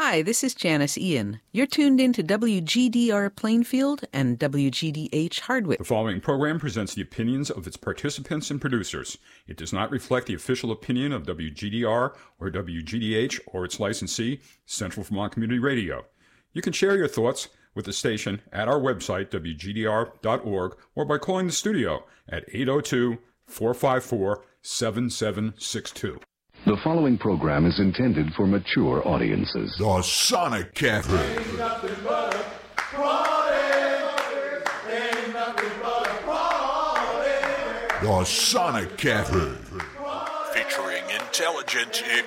Hi, this is Janice Ian. You're tuned in to WGDR Plainfield and WGDH Hardwick. The following program presents the opinions of its participants and producers. It does not reflect the official opinion of WGDR or WGDH or its licensee, Central Vermont Community Radio. You can share your thoughts with the station at our website, WGDR.org, or by calling the studio at 802-454-7762. The following program is intended for mature audiences. The Sonic Cafe. Ain't nothing but a party. Ain't nothing but a party. The Sonic Cafe. Featuring intelligent